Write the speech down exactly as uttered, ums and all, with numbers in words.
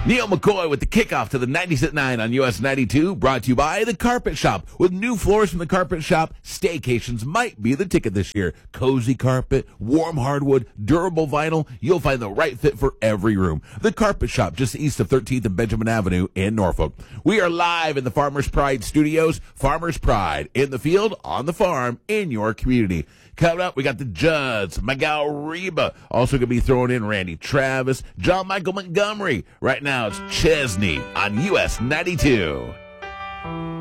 Neil McCoy with the kickoff to the ninety-six point nine on U S ninety-two, brought to you by The Carpet Shop. With new floors from The Carpet Shop, staycations might be the ticket this year. Cozy carpet, warm hardwood, durable vinyl, you'll find the right fit for every room. The Carpet Shop, just east of thirteenth and Benjamin Avenue in Norfolk. We are live in the Farmers Pride Studios. Farmers Pride, in the field, on the farm, in your community. Coming up, we got the Judds, Miguel Reba. Also going to be throwing in Randy Travis, John Michael Montgomery. Right now, it's Chesney on U S ninety-two.